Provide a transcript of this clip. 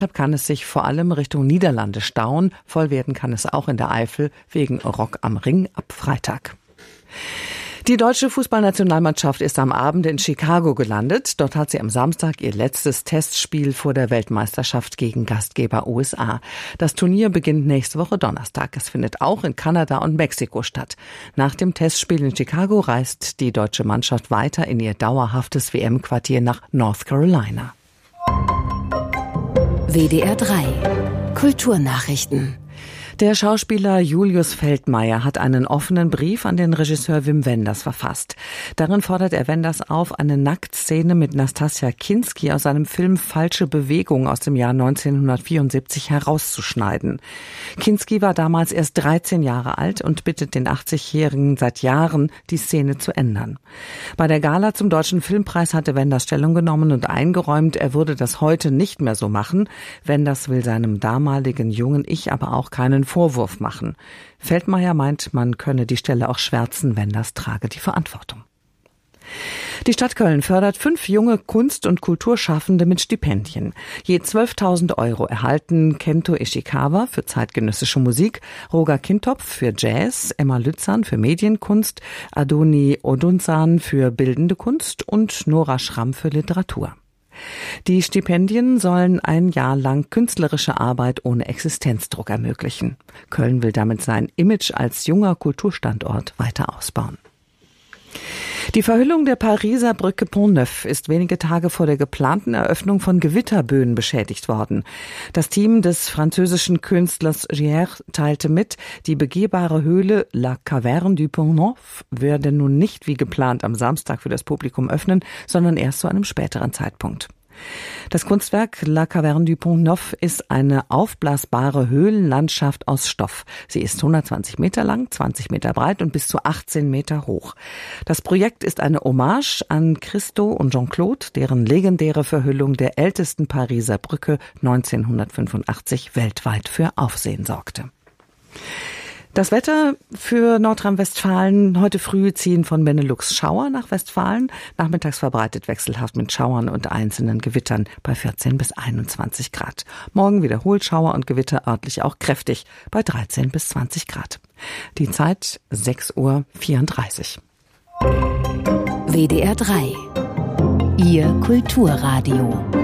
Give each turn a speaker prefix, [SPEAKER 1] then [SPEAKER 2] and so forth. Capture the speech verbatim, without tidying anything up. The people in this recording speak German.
[SPEAKER 1] Deshalb kann es sich vor allem Richtung Niederlande stauen. Voll werden kann es auch in der Eifel wegen Rock am Ring ab Freitag. Die deutsche Fußballnationalmannschaft ist am Abend in Chicago gelandet. Dort hat sie am Samstag ihr letztes Testspiel vor der Weltmeisterschaft gegen Gastgeber U S A. Das Turnier beginnt nächste Woche Donnerstag. Es findet auch in Kanada und Mexiko statt. Nach dem Testspiel in Chicago reist die deutsche Mannschaft weiter in ihr dauerhaftes W M-Quartier nach North Carolina.
[SPEAKER 2] W D R drei Kulturnachrichten.
[SPEAKER 1] Der Schauspieler Julius Feldmeier hat einen offenen Brief an den Regisseur Wim Wenders verfasst. Darin fordert er Wenders auf, eine Nacktszene mit Nastassja Kinski aus seinem Film Falsche Bewegung aus dem Jahr neunzehnhundertvierundsiebzig herauszuschneiden. Kinski war damals erst dreizehn Jahre alt und bittet den achtzigjährigen seit Jahren, die Szene zu ändern. Bei der Gala zum Deutschen Filmpreis hatte Wenders Stellung genommen und eingeräumt, er würde das heute nicht mehr so machen. Wenders will seinem damaligen jungen Ich aber auch keinen Vorwurf machen. Feldmeier meint, man könne die Stelle auch schwärzen, Wenders trage die Verantwortung. Die Stadt Köln fördert fünf junge Kunst- und Kulturschaffende mit Stipendien. Je zwölftausend Euro erhalten Kento Ishikawa für zeitgenössische Musik, Roger Kintopf für Jazz, Emma Lützern für Medienkunst, Adoni Odunzan für bildende Kunst und Nora Schramm für Literatur. Die Stipendien sollen ein Jahr lang künstlerische Arbeit ohne Existenzdruck ermöglichen. Köln will damit sein Image als junger Kulturstandort weiter ausbauen. Die Verhüllung der Pariser Brücke Pont-Neuf ist wenige Tage vor der geplanten Eröffnung von Gewitterböen beschädigt worden. Das Team des französischen Künstlers Gier teilte mit, die begehbare Höhle La Caverne du Pont-Neuf werde nun nicht wie geplant am Samstag für das Publikum öffnen, sondern erst zu einem späteren Zeitpunkt. Das Kunstwerk La Caverne du Pont-Neuf ist eine aufblasbare Höhlenlandschaft aus Stoff. Sie ist hundertzwanzig Meter lang, zwanzig Meter breit und bis zu achtzehn Meter hoch. Das Projekt ist eine Hommage an Christo und Jean-Claude, deren legendäre Verhüllung der ältesten Pariser Brücke neunzehnhundertfünfundachtzig weltweit für Aufsehen sorgte. Das Wetter für Nordrhein-Westfalen. Heute früh ziehen von Benelux Schauer nach Westfalen. Nachmittags verbreitet wechselhaft mit Schauern und einzelnen Gewittern bei vierzehn bis einundzwanzig Grad. Morgen wiederholt Schauer und Gewitter örtlich auch kräftig bei dreizehn bis zwanzig Grad. Die Zeit sechs Uhr vierunddreißig.
[SPEAKER 2] W D R drei. Ihr Kulturradio.